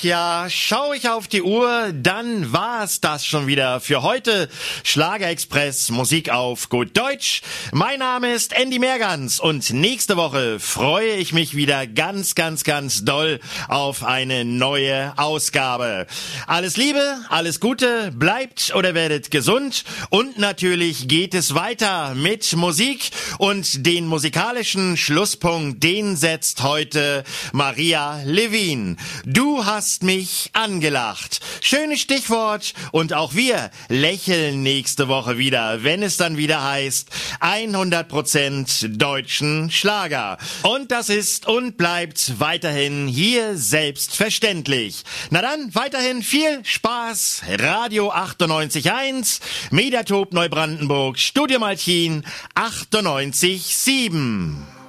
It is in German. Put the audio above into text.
ja, schau ich auf die Uhr, dann war's das schon wieder für heute. Schlagerexpress, Musik auf gut Deutsch. Mein Name ist Andy Mergans und nächste Woche freue ich mich wieder ganz doll auf eine neue Ausgabe. Alles Liebe, alles Gute, bleibt oder werdet gesund und natürlich geht es weiter mit Musik und den musikalischen Schlusspunkt, den setzt heute Maria Levin. Du hast mich angelacht. Schönes Stichwort und auch wir lächeln nächste Woche wieder, wenn es dann wieder heißt 100% deutschen Schlager. Und das ist und bleibt weiterhin hier selbstverständlich. Na dann, weiterhin viel Spaß. Radio 98.1, Mediatop Neubrandenburg, Studio Malchin 98.7.